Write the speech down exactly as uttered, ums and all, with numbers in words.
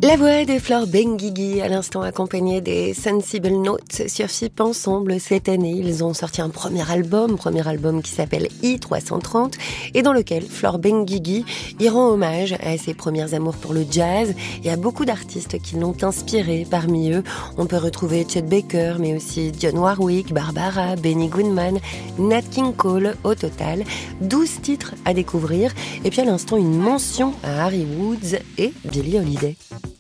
La voix de Flore Benguigui, à l'instant accompagnée des Sensible Notes sur F I P ensemble. Cette année, ils ont sorti un premier album, premier album qui s'appelle I trois cent trente, et dans lequel Flore Benguigui y rend hommage à ses premières amours pour le jazz et à beaucoup d'artistes qui l'ont inspiré. Parmi eux, on peut retrouver Chet Baker, mais aussi Dionne Warwick, Barbara, Benny Goodman, Nat King Cole. Au total, douze titres à découvrir. Et puis à l'instant, une mention à Harry Woods et Billie Holiday.